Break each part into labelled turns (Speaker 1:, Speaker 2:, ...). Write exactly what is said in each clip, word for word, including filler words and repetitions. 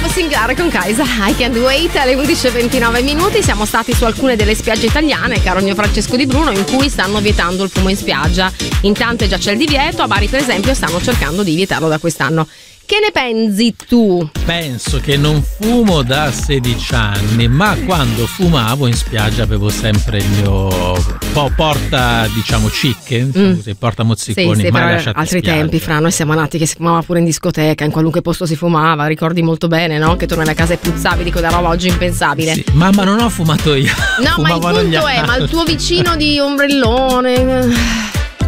Speaker 1: Singlare con Kaisa, I Can't Wait, alle undici e ventinove minuti. Siamo stati su alcune delle spiagge italiane, caro mio Francesco Di Bruno, in cui stanno vietando il fumo in spiaggia. Intanto già c'è il divieto, a Bari per esempio stanno cercando di vietarlo da quest'anno. Che ne pensi tu?
Speaker 2: Penso che non fumo da sedici anni, ma quando fumavo in spiaggia avevo sempre il mio po' porta, diciamo, cicche, mm. scusi, porta mozziconi,
Speaker 1: sì, sì,
Speaker 2: mai
Speaker 1: però
Speaker 2: lasciato
Speaker 1: altri
Speaker 2: in spiaggia.
Speaker 1: tempi, fra noi siamo nati che si fumava pure in discoteca, in qualunque posto si fumava, ricordi molto bene, no? Che tornavi a casa e puzzavi di quella roba oggi impensabile.
Speaker 2: Sì, ma, ma non ho fumato io.
Speaker 1: No, ma il punto è, ma il tuo vicino di ombrellone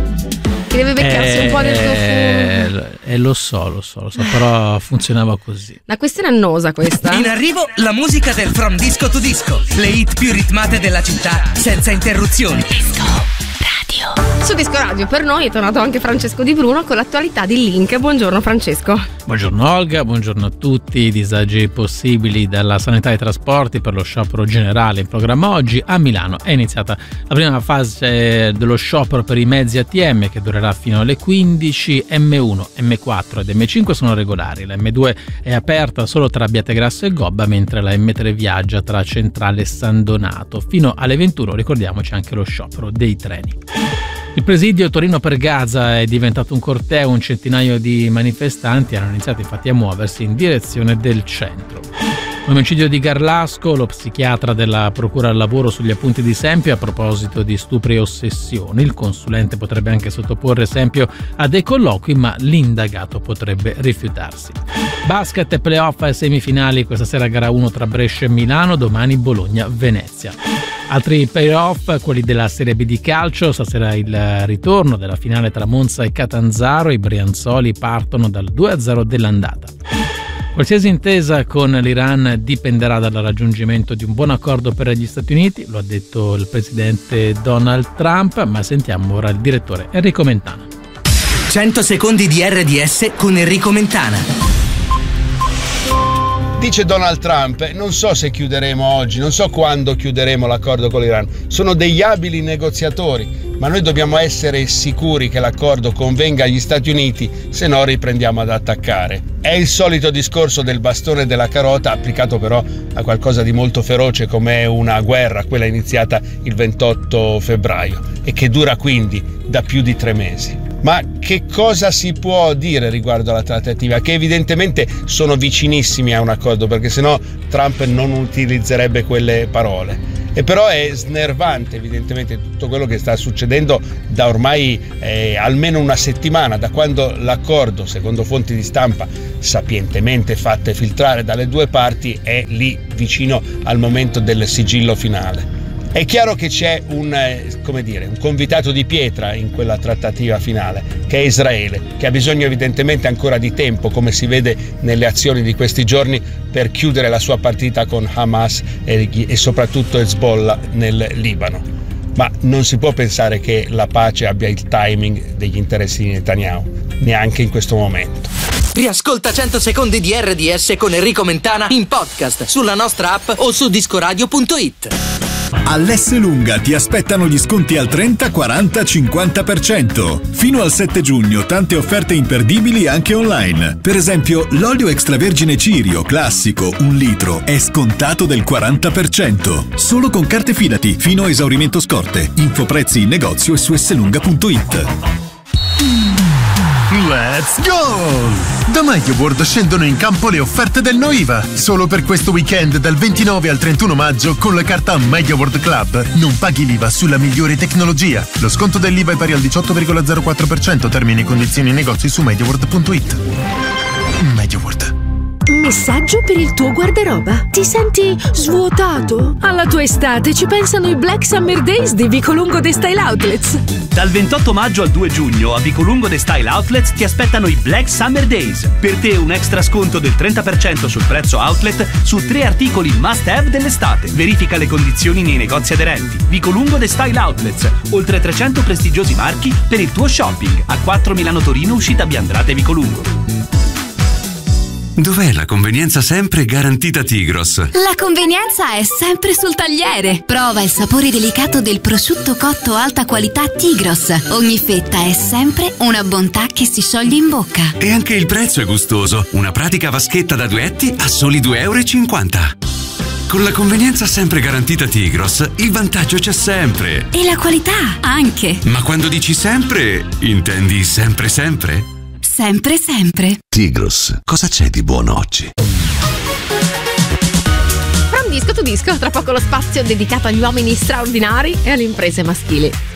Speaker 1: che deve beccarsi eh, un po' del tuo fumo.
Speaker 2: Eh, lo so, lo so, lo so, però funzionava così.
Speaker 1: La questione annosa questa.
Speaker 3: In arrivo la musica del From Disco to Disco, le hit più ritmate della città, senza interruzioni. Disco Radio.
Speaker 1: Su Disco Radio per noi è tornato anche Francesco Di Bruno con l'attualità di Link. Buongiorno Francesco.
Speaker 2: Buongiorno Olga, buongiorno a tutti. I disagi possibili dalla sanità e ai trasporti per lo sciopero generale in programma oggi. A Milano è iniziata la prima fase dello sciopero per i mezzi A T M che durerà fino alle quindici. M uno, M quattro ed M cinque sono regolari, la M due è aperta solo tra Abbiategrasso e Gobba, mentre la M tre viaggia tra Centrale e San Donato. Fino alle ventuno ricordiamoci anche lo sciopero dei treni. Il presidio Torino per Gaza è diventato un corteo, un centinaio di manifestanti hanno iniziato infatti a muoversi in direzione del centro. L'omicidio di Garlasco, lo psichiatra della Procura al Lavoro sugli appunti di Sempio a proposito di stupri e ossessioni. Il consulente potrebbe anche sottoporre Sempio a dei colloqui, ma l'indagato potrebbe rifiutarsi. Basket e playoff e semifinali, questa sera gara uno tra Brescia e Milano, domani Bologna-Venezia. Altri playoff, quelli della Serie B di calcio, stasera il ritorno della finale tra Monza e Catanzaro, i brianzoli partono dal due a zero dell'andata. Qualsiasi intesa con l'Iran dipenderà dal raggiungimento di un buon accordo per gli Stati Uniti, lo ha detto il presidente Donald Trump, ma sentiamo ora il direttore Enrico Mentana.
Speaker 3: cento secondi di R D S con Enrico Mentana.
Speaker 4: Dice Donald Trump, non so se chiuderemo oggi, non so quando chiuderemo l'accordo con l'Iran, sono degli abili negoziatori, ma noi dobbiamo essere sicuri che l'accordo convenga agli Stati Uniti, se no riprendiamo ad attaccare. È il solito discorso del bastone e della carota, applicato però a qualcosa di molto feroce come una guerra, quella iniziata il ventotto febbraio e che dura quindi da più di tre mesi. Ma che cosa si può dire riguardo alla trattativa? Che evidentemente sono vicinissimi a un accordo, perché sennò Trump non utilizzerebbe quelle parole. E però è snervante evidentemente tutto quello che sta succedendo da ormai eh, almeno una settimana, da quando l'accordo, secondo fonti di stampa sapientemente fatte filtrare dalle due parti, è lì vicino al momento del sigillo finale. È chiaro che c'è un, come dire, un convitato di pietra in quella trattativa finale, che è Israele, che ha bisogno evidentemente ancora di tempo, come si vede nelle azioni di questi giorni, per chiudere la sua partita con Hamas e, e soprattutto Hezbollah nel Libano. Ma non si può pensare che la pace abbia il timing degli interessi di Netanyahu, neanche in questo momento.
Speaker 3: Riascolta cento secondi di R D S con Enrico Mentana in podcast sulla nostra app o su discoradio punto it.
Speaker 5: All'Esselunga ti aspettano gli sconti al trenta, quaranta, cinquanta per cento. Fino al sette giugno tante offerte imperdibili anche online. Per esempio, l'olio extravergine Cirio classico un litro è scontato del quaranta per cento. Solo con carte Fidati fino a esaurimento scorte. Info prezzi in negozio e su esselunga punto it.
Speaker 6: Let's go! Da MediaWorld scendono in campo le offerte del No I V A. Solo per questo weekend dal ventinove al trentuno maggio con la carta MediaWorld Club non paghi l'I V A sulla migliore tecnologia. Lo sconto dell'I V A è pari al diciotto virgola zero quattro per cento. Termini e condizioni in negozi su mediaworld punto it. MediaWorld.
Speaker 7: Messaggio per il tuo guardaroba. Ti senti svuotato? Alla tua estate ci pensano i Black Summer Days di Vicolungo The Style Outlets.
Speaker 8: Dal ventotto maggio al due giugno a Vicolungo The Style Outlets ti aspettano i Black Summer Days. Per te un extra sconto del trenta per cento sul prezzo outlet su tre articoli must have dell'estate. Verifica le condizioni nei negozi aderenti. Vicolungo The Style Outlets, oltre trecento prestigiosi marchi per il tuo shopping. A quattro Milano Torino, uscita Biandrate Vicolungo.
Speaker 9: Dov'è la convenienza sempre garantita Tigros?
Speaker 10: La convenienza è sempre sul tagliere. Prova il sapore delicato del prosciutto cotto alta qualità Tigros. Ogni fetta è sempre una bontà che si scioglie in bocca.
Speaker 9: E anche il prezzo è gustoso. Una pratica vaschetta da duetti a soli due euro e cinquanta. Con la convenienza sempre garantita Tigros, il vantaggio c'è sempre.
Speaker 10: E la qualità anche.
Speaker 9: Ma quando dici sempre, intendi sempre sempre?
Speaker 10: Sempre sempre.
Speaker 11: Tigros, cosa c'è di buono oggi?
Speaker 1: From Disco to Disco, tra poco lo spazio dedicato agli uomini straordinari e alle imprese maschili.